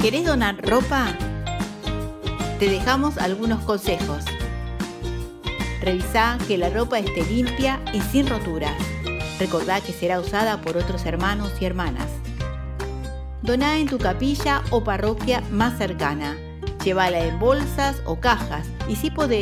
¿Querés donar ropa? Te dejamos algunos consejos. Revisá que la ropa esté limpia y sin roturas. Recordá que será usada por otros hermanos y hermanas. Doná en tu capilla o parroquia más cercana. Llévala en bolsas o cajas y si podés,